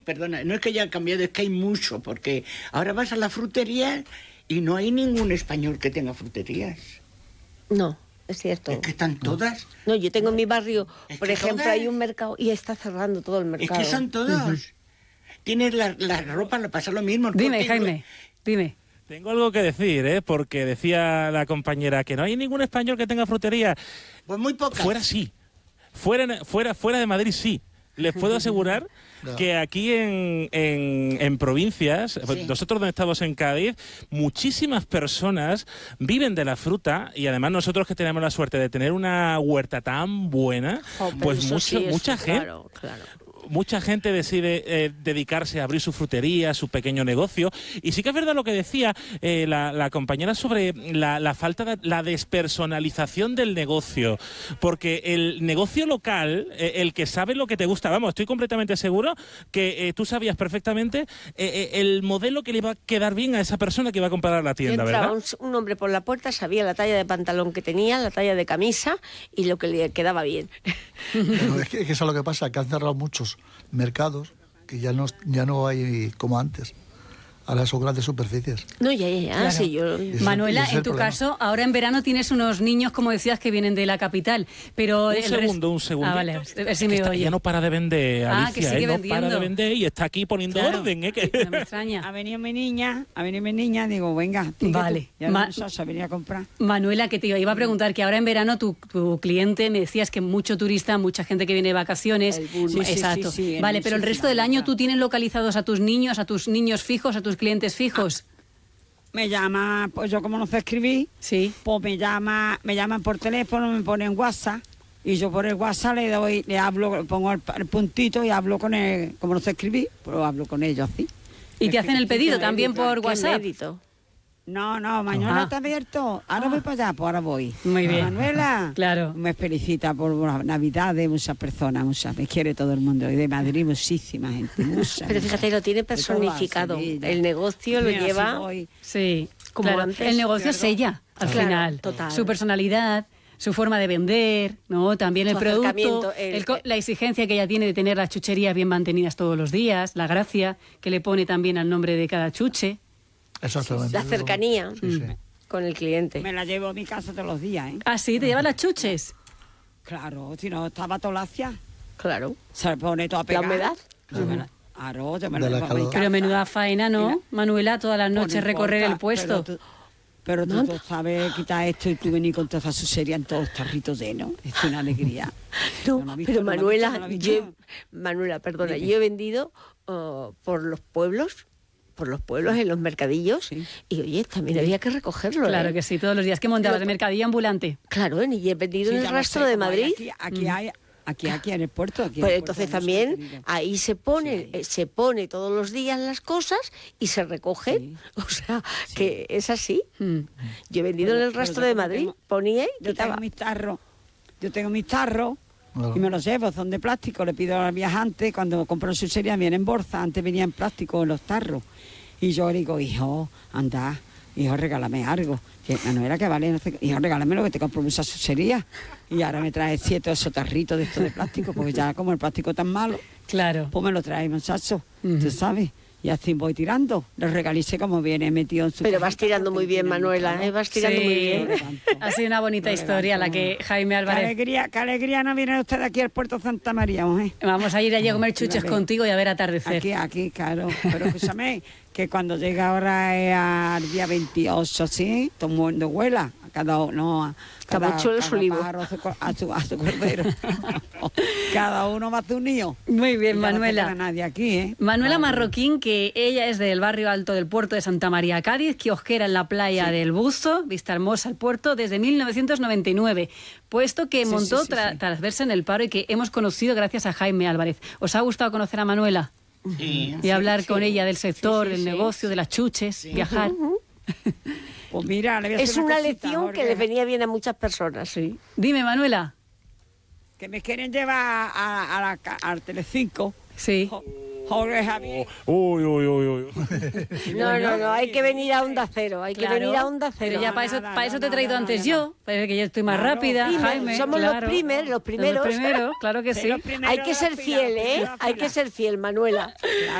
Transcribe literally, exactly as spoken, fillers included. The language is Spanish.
Perdona, no es que haya cambiado, es que hay mucho, porque ahora vas a la frutería y no hay ningún español que tenga fruterías. No, es cierto. Es que están todas. No, yo tengo en mi barrio, Es por que ejemplo, todas. hay un mercado y está cerrando todo el mercado. Es que son todos. Uh-huh. Tienes la, la ropa, le pasa lo mismo. Dime, Jaime, dime. Tengo algo que decir, ¿eh? Porque decía la compañera que no hay ningún español que tenga frutería. Pues muy pocas. Fuera sí. Fuera, fuera, fuera de Madrid sí. Les puedo asegurar no. que aquí en, en, en provincias, sí. nosotros donde estamos en Cádiz, muchísimas personas viven de la fruta y además nosotros que tenemos la suerte de tener una huerta tan buena, oh, pues mucho, sí, mucha eso, gente... Claro, claro. Mucha gente decide eh, dedicarse a abrir su frutería, su pequeño negocio. Y sí que es verdad lo que decía eh, la, la compañera sobre la, la falta de la despersonalización del negocio. Porque el negocio local, eh, el que sabe lo que te gusta, vamos, estoy completamente seguro que eh, tú sabías perfectamente eh, eh, el modelo que le iba a quedar bien a esa persona que iba a comprar a la tienda, entraba ¿verdad? Un, un hombre por la puerta, sabía la talla de pantalón que tenía, la talla de camisa y lo que le quedaba bien. Pero es que, es que eso es lo que pasa, que han cerrado muchos mercados que ya no, ya no hay como antes. Ahora son grandes superficies. No, ya, ya, ya. Claro. Sí, yo... Manuela, en tu problema. caso, ahora en verano tienes unos niños, como decías, que vienen de la capital, pero... Un el segundo, res... un segundo. Ah, vale, a ver si me está, oye. Ya no para de vender, Alicia, ah, que sigue ¿eh? No vendiendo. para de vender y está aquí poniendo claro. orden, ¿eh? Que... No me extraña. Ha venido mi niña, ha venido mi niña, digo, venga, vale. Ya Ma... no venía a comprar. Manuela, que te iba a preguntar, que ahora en verano tu, tu cliente, me decías que mucho turista, mucha gente que viene de vacaciones. El boom. Sí, exacto. Sí, sí, sí, vale, el pero el resto del año, ¿tú tienes localizados a tus niños, a tus niños fijos, a tus clientes fijos? Ah. Me llama, pues yo como no sé escribir, sí. pues me llama, me llaman por teléfono, me ponen WhatsApp y yo por el WhatsApp le doy, le hablo, pongo el, el puntito y hablo con él, como no sé escribir, pues hablo con ellos así. ¿Y te hacen el pedido también por WhatsApp? No, no, Manuela ah. está abierto, ahora ah. voy para allá, pues ahora voy. Muy bien. Manuela, claro. me felicita por la Navidad de muchas personas, muchas, me quiere todo el mundo, y de Madrid muchísima gente, mucha. Pero fíjate, lo tiene personificado, el negocio lo Mira, lleva... Si voy, sí, como claro. antes. El negocio es ella, al claro, final. Total. Su personalidad, su forma de vender, ¿no? También el su producto, el, el, la exigencia que ella tiene de tener las chucherías bien mantenidas todos los días, la gracia que le pone también al nombre de cada chuche. Exactamente. La cercanía sí, sí. con el cliente. Me la llevo a mi casa todos los días, ¿eh? ¿Ah, sí? ¿Te llevas las chuches? Claro, si no estaba tolacia. Claro. Se pone toda pegada. ¿La humedad? Claro. Me la, claro, yo me la llevo a mi casa. Pero menuda faena, ¿no? La, Manuela, todas las noches no recorrer importa, el puesto. Pero tú, pero tú, tú sabes quitar esto y tú venir con toda esa sucería en todos los tarritos llenos. Es una alegría. No, no visto, pero no Manuela, no visto, yo, Manuela, perdona, Dime. yo he vendido uh, por los pueblos... por los pueblos, en los mercadillos, sí. y oye, también sí. había que recogerlo. Claro ¿eh? que sí, todos los días que montabas de mercadillo ambulante. Claro, y he vendido sí, en el rastro sé, de Madrid. Aquí, aquí, mm. hay, aquí, aquí en el puerto. Aquí pues en el entonces puerto también ahí se pone, sí. se pone todos los días las cosas y se recogen. Sí. O sea, sí. que es así. Mm. Yo he vendido pero, en el rastro de Madrid, tengo, ponía y yo quitaba. Tengo mis tarros, yo tengo mis tarros. Oh. Y me los llevo, son de plástico. Le pido al viajante, cuando compro su serie, viene en bolsa. Antes venía en plástico los tarros. Y yo le digo, hijo, anda, hijo, regálame algo. Que Manuela, que vale, no sé, hijo, regálame lo que te compro mucha sucería. Y ahora me trae siete o esos tarritos de estos de plástico, porque ya como el plástico tan malo, claro, pues me lo trae, muchacho, uh-huh. ¿tú sabes? Y así voy tirando, los regalice como viene metido en su... Pero vas tirando muy bien, Manuela, ¿eh? Vas tirando sí. muy bien. Ha sido una bonita historia la que Jaime Álvarez... Qué alegría, qué alegría no viene usted aquí al Puerto Santa María, mujer. Vamos a ir allí a comer chuches contigo y a ver atardecer. Aquí, aquí, claro. Pero escúchame, que cuando llega ahora es al día veintiocho, ¿sí? Todo el mundo vuela. Cada uno... Cada, cada su pájaro a su, a su, a su cordero. Cada uno va a hacer un niño. Muy bien, Manuela. No nadie aquí, ¿eh? Manuela Marroquín, que ella es del barrio alto del puerto de Santa María, Cádiz, kiosquera en la playa sí. del Busto, vista hermosa al puerto, desde mil novecientos noventa y nueve. Puesto que sí, montó sí, sí, tra- sí. tras verse en el paro y que hemos conocido gracias a Jaime Álvarez. ¿Os ha gustado conocer a Manuela? Sí. Y hablar sí, con sí. ella del sector, sí, sí, del sí. negocio, de las chuches, sí. viajar. Uh-huh. Pues mira, le voy a es hacer una, una lección porque... que le venía bien a muchas personas, sí. Dime, Manuela. Que me quieren llevar a, a la, al Telecinco. Sí. Jorge Javier. Uy, uy, uy, uy. No, no, no, hay que venir a Onda Cero, hay Claro, que venir a Onda Cero. Pero ya para eso, Nada, para eso te he nada, traído nada, antes nada. yo, para que yo estoy más Claro, rápida, primer, Jaime. somos claro. los primer, los primeros. Los primeros, claro que sí. Los primeros Hay que de la ser fila, fiel, los ¿eh? primeros de la Hay fila. que ser fiel, Manuela.